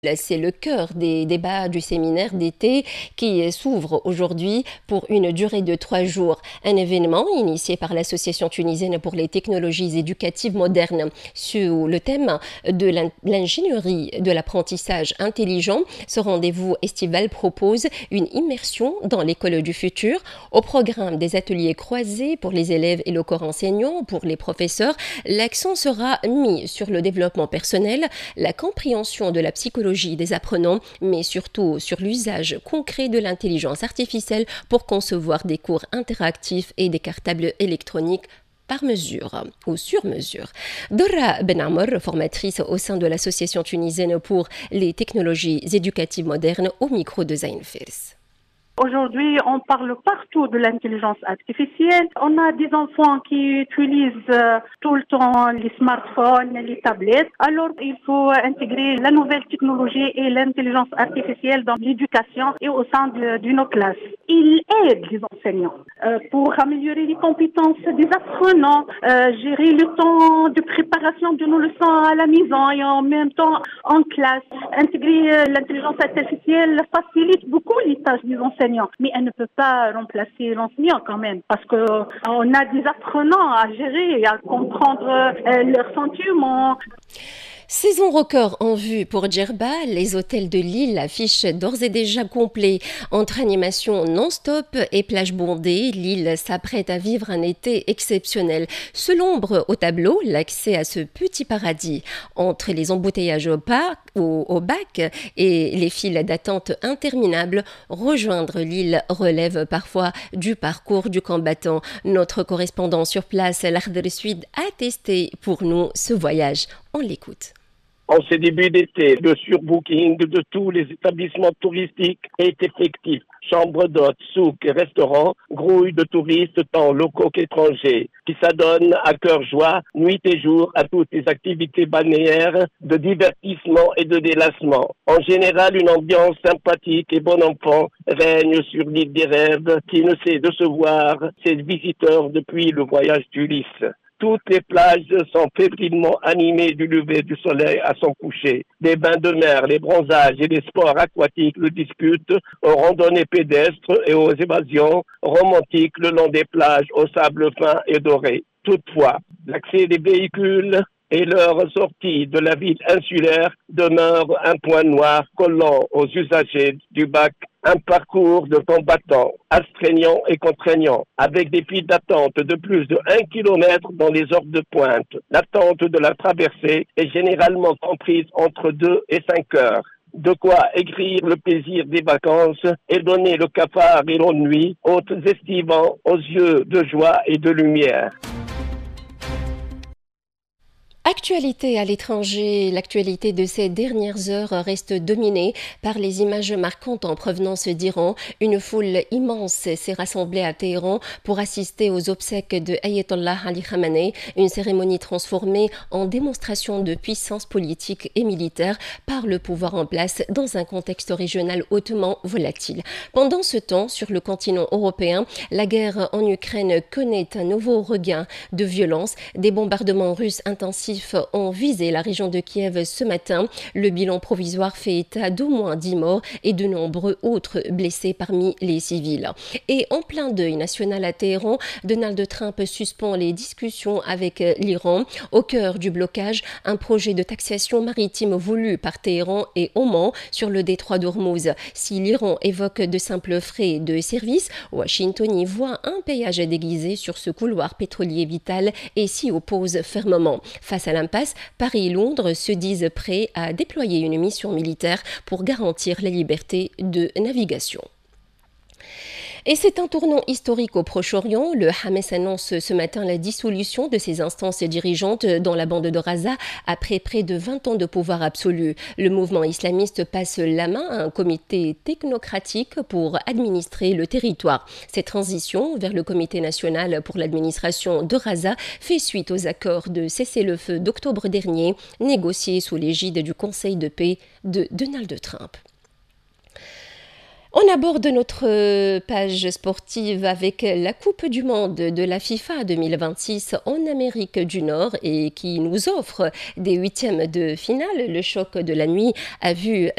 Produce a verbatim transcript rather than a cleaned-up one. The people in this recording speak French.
C'est le cœur des débats du séminaire d'été qui s'ouvre aujourd'hui pour une durée de trois jours. Un événement initié par l'Association tunisienne pour les technologies éducatives modernes sous le thème de l'ingénierie de l'apprentissage intelligent. Ce rendez-vous estival propose une immersion dans l'école du futur. Au programme des ateliers croisés pour les élèves et le corps enseignant, pour les professeurs, l'accent sera mis sur le développement personnel, la compréhension de la psychologie des apprenants, mais surtout sur l'usage concret de l'intelligence artificielle pour concevoir des cours interactifs et des cartables électroniques par mesure ou sur mesure. Dora Benamor, formatrice au sein de l'Association tunisienne pour les technologies éducatives modernes, au micro de Zain Firs. Aujourd'hui, on parle partout de l'intelligence artificielle. On a des enfants qui utilisent euh, tout le temps les smartphones, les tablettes. Alors, il faut intégrer la nouvelle technologie et l'intelligence artificielle dans l'éducation et au sein de, de nos classes. Il aide les enseignants euh, pour améliorer les compétences des apprenants, euh, gérer le temps de préparation de nos leçons à la maison et en même temps en classe. Intégrer euh, l'intelligence artificielle facilite beaucoup les tâches des enseignants. Mais elle ne peut pas remplacer l'enseignant quand même, parce qu'on a des apprenants à gérer et à comprendre euh, leurs sentiments. Saison record en vue pour Djerba, les hôtels de l'île affichent d'ores et déjà complet. Entre animation non-stop et plage bondée, l'île s'apprête à vivre un été exceptionnel. Sous l'ombre au tableau, l'accès à ce petit paradis. Entre les embouteillages au, parc, au, au bac et les files d'attente interminables, rejoindre l'île relève parfois du parcours du combattant. Notre correspondant sur place, L'Ardre Sud, a testé pour nous ce voyage. On l'écoute. En ces débuts d'été, le surbooking de tous les établissements touristiques est effectif. Chambres d'hôtes, souks et restaurants grouillent de touristes tant locaux qu'étrangers, qui s'adonnent à cœur joie, nuit et jour, à toutes les activités balnéaires, de divertissement et de délassement. En général, une ambiance sympathique et bon enfant règne sur l'île des rêves, qui ne sait décevoir ses visiteurs depuis le voyage d'Ulysse. Toutes les plages sont fébrilement animées du lever du soleil à son coucher. Les bains de mer, les bronzages et les sports aquatiques le disputent aux randonnées pédestres et aux évasions romantiques le long des plages au sable fin et doré. Toutefois, l'accès des véhicules et leur sortie de la ville insulaire demeure un point noir collant aux usagers du bac. Un parcours de combattants astreignant et contraignant, avec des files d'attente de plus de un kilomètre dans les heures de pointe. L'attente de la traversée est généralement comprise entre deux et cinq heures. De quoi aigrir le plaisir des vacances et donner le cafard et l'ennui aux estivants aux yeux de joie et de lumière. Actualité à l'étranger, l'actualité de ces dernières heures reste dominée par les images marquantes en provenance d'Iran. Une foule immense s'est rassemblée à Téhéran pour assister aux obsèques de Ayatollah Ali Khamenei, une cérémonie transformée en démonstration de puissance politique et militaire par le pouvoir en place dans un contexte régional hautement volatile. Pendant ce temps, sur le continent européen, la guerre en Ukraine connaît un nouveau regain de violence. Des bombardements russes intensifs ont visé la région de Kiev ce matin. Le bilan provisoire fait état d'au moins dix morts et de nombreux autres blessés parmi les civils. Et en plein deuil national à Téhéran, Donald Trump suspend les discussions avec l'Iran. Au cœur du blocage, un projet de taxation maritime voulu par Téhéran et Oman sur le détroit d'Ormuz. Si l'Iran évoque de simples frais de service, Washington y voit un péage déguisé sur ce couloir pétrolier vital et s'y oppose fermement. Face à l'impasse, Paris et Londres se disent prêts à déployer une mission militaire pour garantir la liberté de navigation. Et c'est un tournant historique au Proche-Orient. Le Hamas annonce ce matin la dissolution de ses instances dirigeantes dans la bande de Gaza après près de vingt ans de pouvoir absolu. Le mouvement islamiste passe la main à un comité technocratique pour administrer le territoire. Cette transition vers le comité national pour l'administration de Gaza fait suite aux accords de cessez-le-feu d'octobre dernier, négociés sous l'égide du Conseil de paix de Donald Trump. On aborde notre page sportive avec la Coupe du Monde de la FIFA deux mille vingt-six en Amérique du Nord et qui nous offre des huitièmes de finale. Le choc de la nuit a vu